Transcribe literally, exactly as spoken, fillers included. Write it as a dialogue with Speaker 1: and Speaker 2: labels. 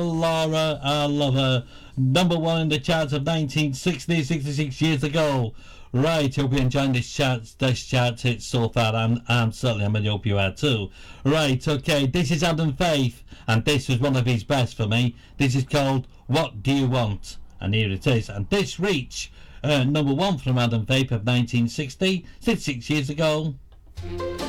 Speaker 1: Laura, I love her. Number one in the charts of nineteen sixty, sixty-six years ago. Right, hope you're enjoying this chart, this chart hit so far. I'm, I'm certainly, I'm going to hope you are too. Right, okay, this is Adam Faith, and this was one of his best for me. This is called What Do You Want? And here it is. And this reached uh, number one from Adam Faith of nineteen sixty, sixty-six years ago.